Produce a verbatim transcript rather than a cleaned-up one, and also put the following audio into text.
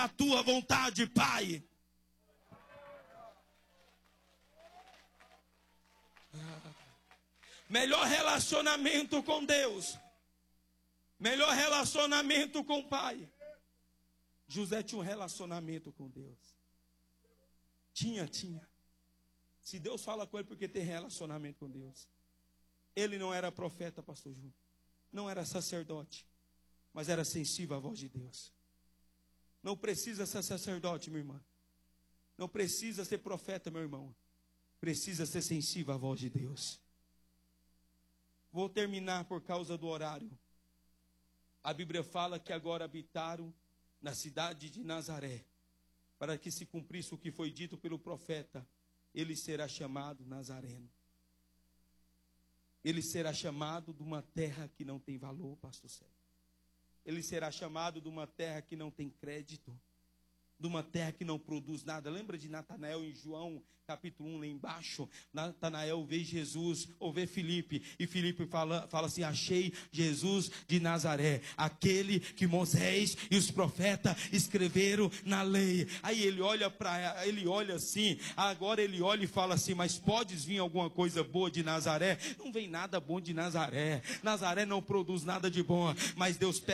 a tua vontade, Pai. Melhor relacionamento com Deus. Melhor relacionamento com o Pai. José tinha um relacionamento com Deus. Tinha, tinha. Se Deus fala com ele, porque tem relacionamento com Deus. Ele não era profeta, pastor Júnior. Não era sacerdote. Mas era sensível à voz de Deus. Não precisa ser sacerdote, minha irmã. Não precisa ser profeta, meu irmão. Precisa ser sensível à voz de Deus. Vou terminar por causa do horário. A Bíblia fala que agora habitaram na cidade de Nazaré, para que se cumprisse o que foi dito pelo profeta. Ele será chamado Nazareno. Ele será chamado de uma terra que não tem valor, pastor Sérgio. Ele será chamado de uma terra que não tem crédito, de uma terra que não produz nada. Lembra de Natanael em João capítulo um, lá embaixo? Natanael vê Jesus, ou vê Filipe, e Filipe fala, fala assim: achei Jesus de Nazaré, aquele que Moisés e os profetas escreveram na lei. Aí ele olha para, ele olha assim, agora ele olha e fala assim: mas podes vir alguma coisa boa de Nazaré? Não vem nada bom de Nazaré. Nazaré não produz nada de bom, mas Deus pega